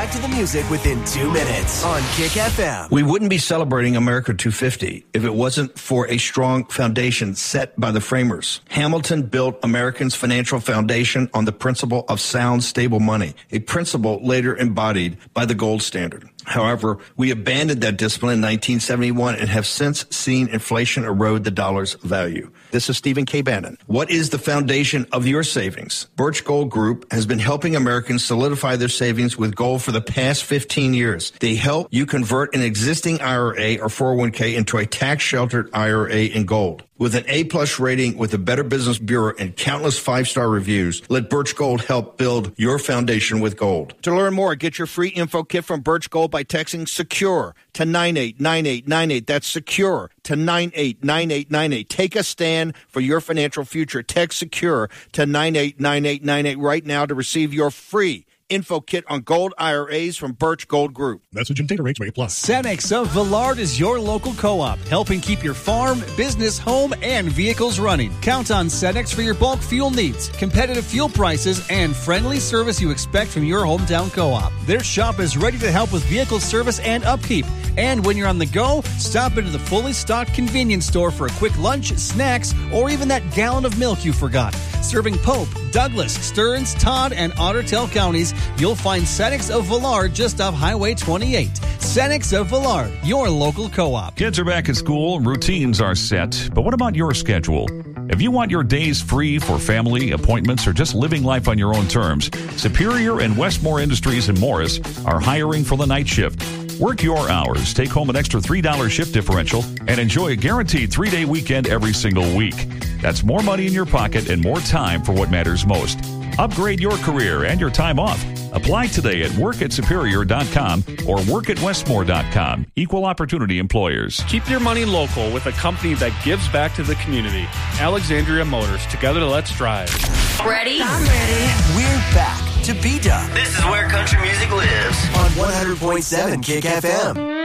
back to the music within 2 minutes on Kick FM. We wouldn't be celebrating America 250 if it wasn't for a strong foundation set by the framers. Hamilton built Americans' financial foundation on the principle of sound, stable money, a principle later embodied by the gold standard. However, we abandoned that discipline in 1971 and have since seen inflation erode the dollar's value. This is Stephen K. Bannon. What is the foundation of your savings? Birch Gold Group has been helping Americans solidify their savings with gold for the past 15 years. They help you convert an existing IRA or 401k into a tax-sheltered IRA in gold. With an A-plus rating with the Better Business Bureau and countless 5-star reviews, let Birch Gold help build your foundation with gold. To learn more, get your free info kit from Birch Gold by texting SECURE to 989898. That's SECURE to 989898. Take a stand for your financial future. Text SECURE to 989898 right now to receive your free info kit on gold IRAs from Birch Gold Group. Message and data rates may apply. Cenex of Villard is your local co-op, helping keep your farm, business, home, and vehicles running. Count on Cenex for your bulk fuel needs, competitive fuel prices, and friendly service you expect from your hometown co-op. Their shop is ready to help with vehicle service and upkeep. And when you're on the go, stop into the fully stocked convenience store for a quick lunch, snacks, or even that gallon of milk you forgot. Serving Pope, Douglas, Stearns, Todd, and Ottertail counties, you'll find Cenex of Villard just off Highway 28. Cenex of Villard, your local co-op. Kids are back at school, routines are set, but what about your schedule? If you want your days free for family, appointments, or just living life on your own terms, Superior and Westmore Industries in Morris are hiring for the night shift. Work your hours, take home an extra $3 shift differential, and enjoy a guaranteed 3-day weekend every single week. That's more money in your pocket and more time for what matters most. Upgrade your career and your time off. Apply today at workatsuperior.com or workatwestmore.com. Equal opportunity employers. Keep your money local with a company that gives back to the community. Alexandria Motors. Together, let's drive. Ready? I'm ready. We're back to B-Dub. This is where country music lives. On 100.7 Kick FM.